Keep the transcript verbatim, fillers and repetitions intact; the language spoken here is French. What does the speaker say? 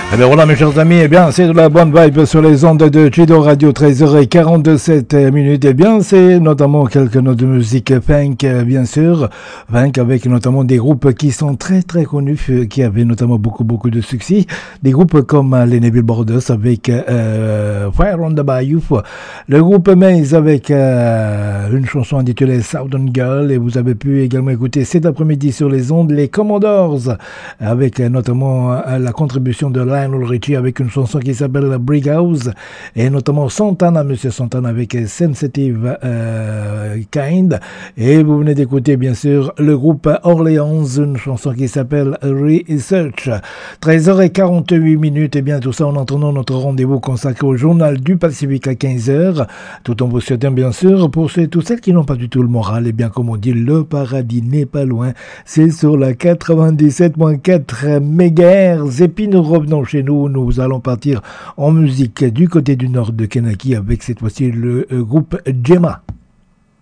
Eh bien voilà mes chers amis, eh bien c'est de la bonne vibe sur les ondes de Chido Radio, treize heures quarante-sept minutes. Eh bien c'est notamment quelques notes de musique funk, bien sûr, funk avec notamment des groupes qui sont très très connus, qui avaient notamment beaucoup beaucoup de succès. Des groupes comme les Neville Borders avec euh, Fire on the Bayou, le groupe Maze avec euh, une chanson intitulée Southern Girl, et vous avez pu également écouter cet après-midi sur les ondes les Commodores avec notamment la contribution de Lionel Richie avec une chanson qui s'appelle Brick House, et notamment Santana, Monsieur Santana avec Sensitive euh, Kind, et vous venez d'écouter bien sûr le groupe Orleans, une chanson qui s'appelle Research. treize heures quarante-huit minutes, et bien tout ça en entendant notre rendez-vous consacré au journal du Pacifique à quinze heures, tout en vous souhaitant bien sûr pour ceux et tous celles qui n'ont pas du tout le moral, et bien comme on dit, le paradis n'est pas loin, c'est sur la quatre-vingt-dix-sept virgule quatre mégahertz. Et puis nous revenons chez nous, nous allons partir en musique du côté du nord de Kentucky avec cette fois-ci le euh, groupe Gemma.